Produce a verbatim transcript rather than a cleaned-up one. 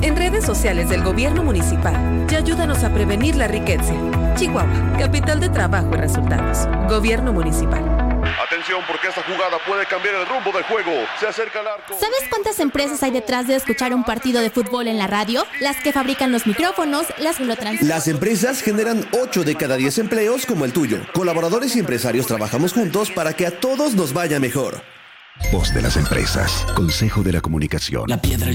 en redes sociales del gobierno municipal y ayúdanos a prevenir la riqueza. Chihuahua, capital de trabajo y resultados. Gobierno municipal. Atención, porque esta jugada puede cambiar el rumbo del juego. Se acerca al arco. ¿Sabes cuántas empresas hay detrás de escuchar un partido de fútbol en la radio? Las que fabrican los micrófonos, las que lo transmiten. Las empresas generan ocho de cada diez empleos como el tuyo. Colaboradores y empresarios trabajamos juntos para que a todos nos vaya mejor. Voz de las empresas. Consejo de la Comunicación. La piedra